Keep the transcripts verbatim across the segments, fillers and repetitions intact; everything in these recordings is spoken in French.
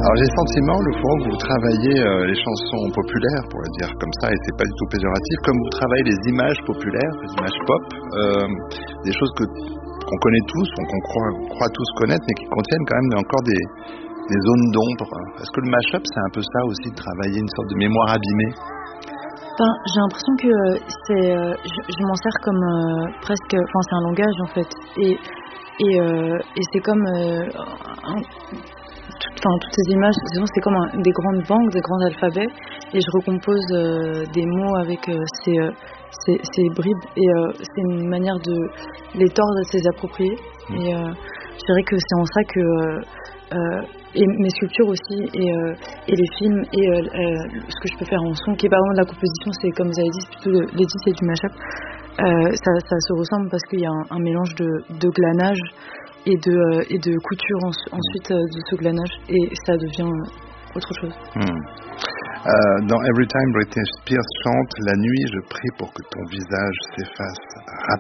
Alors j'ai le sentiment, le fois où vous travaillez euh, les chansons populaires, pour le dire comme ça, et c'est pas du tout péjoratif, comme vous travaillez les images populaires, les images pop, euh, des choses que qu'on connaît tous, qu'on croit, qu'on croit tous connaître, mais qui contiennent quand même encore des, des zones d'ombre. Est-ce que le mash-up, c'est un peu ça aussi, de travailler une sorte de mémoire abîmée? Ben, j'ai l'impression que euh, c'est, euh, je, je m'en sers comme euh, presque, enfin c'est un langage en fait, et et, euh, et c'est comme, euh, un, tout, enfin toutes ces images, c'est comme un, des grandes banques, des grands alphabets, et je recompose euh, des mots avec euh, ces, euh, ces ces bribes, et euh, c'est une manière de les tordre et de les approprier. Mmh. Et euh, je dirais que c'est en ça que euh, euh, et mes sculptures aussi, et, euh, et les films, et euh, euh, ce que je peux faire en son, qui est par exemple de la composition, c'est comme vous avez dit, c'est plutôt de l'édit, c'est du mashup. Euh, ça, ça se ressemble parce qu'il y a un, un mélange de, de glanage et de, euh, et de couture en, ensuite euh, de ce glanage, et ça devient euh, autre chose. Mmh. Euh, dans Every Time Britney Spears chante « La nuit, je prie pour que ton visage s'efface rapidement ».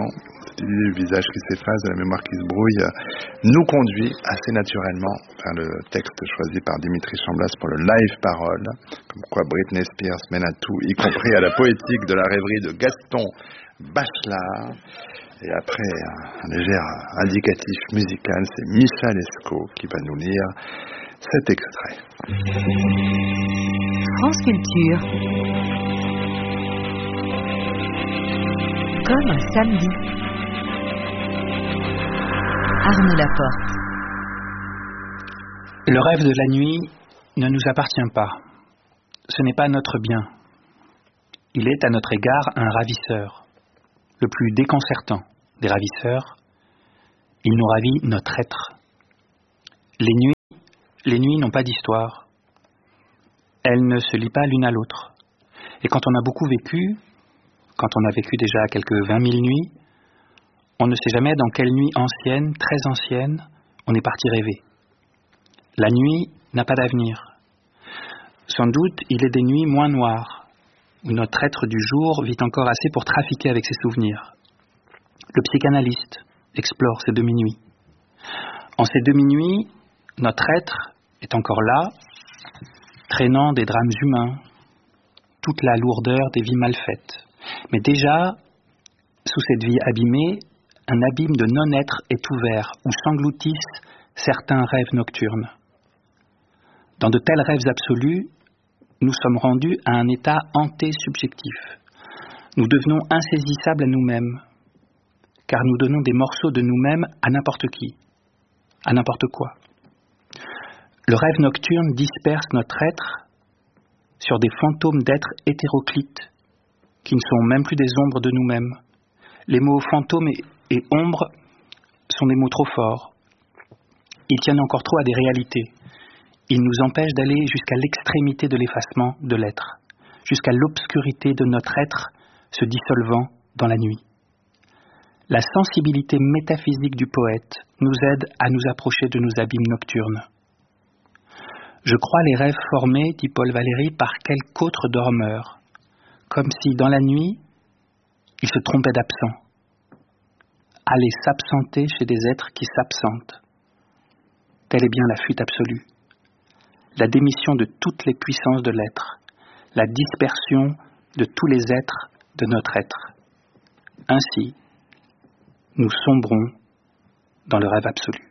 Le visage qui s'efface, de la mémoire qui se brouille, nous conduit assez naturellement vers le texte choisi par Dimitri Chamblas pour le live parole, comme quoi Britney Spears mène à tout, y compris à la poétique de la rêverie de Gaston Bachelard. Et après un léger indicatif musical, c'est Michel Lescaut qui va nous lire cet extrait. France Culture. Comme un samedi. Arnaud Laporte. Le rêve de la nuit ne nous appartient pas. Ce n'est pas notre bien. Il est à notre égard un ravisseur, le plus déconcertant des ravisseurs. Il nous ravit notre être. Les nuits, les nuits n'ont pas d'histoire. Elles ne se lient pas l'une à l'autre. Et quand on a beaucoup vécu, quand on a vécu déjà quelques vingt mille nuits, on ne sait jamais dans quelle nuit ancienne, très ancienne, on est parti rêver. La nuit n'a pas d'avenir. Sans doute, il est des nuits moins noires, où notre être du jour vit encore assez pour trafiquer avec ses souvenirs. Le psychanalyste explore ces demi-nuits. En ces demi-nuits, notre être est encore là, traînant des drames humains, toute la lourdeur des vies mal faites. Mais déjà, sous cette vie abîmée, un abîme de non-être est ouvert, où s'engloutissent certains rêves nocturnes. Dans de tels rêves absolus, nous sommes rendus à un état anté-subjectif. Nous devenons insaisissables à nous-mêmes, car nous donnons des morceaux de nous-mêmes à n'importe qui, à n'importe quoi. Le rêve nocturne disperse notre être sur des fantômes d'êtres hétéroclites, qui ne sont même plus des ombres de nous-mêmes. Les mots fantômes et et ombre sont des mots trop forts. Ils tiennent encore trop à des réalités. Ils nous empêchent d'aller jusqu'à l'extrémité de l'effacement de l'être, jusqu'à l'obscurité de notre être se dissolvant dans la nuit. La sensibilité métaphysique du poète nous aide à nous approcher de nos abîmes nocturnes. Je crois les rêves formés, dit Paul Valéry, par quelque autre dormeur, comme si dans la nuit, il se trompait d'absent. Aller s'absenter chez des êtres qui s'absentent. Telle est bien la fuite absolue, la démission de toutes les puissances de l'être, la dispersion de tous les êtres de notre être. Ainsi, nous sombrons dans le rêve absolu.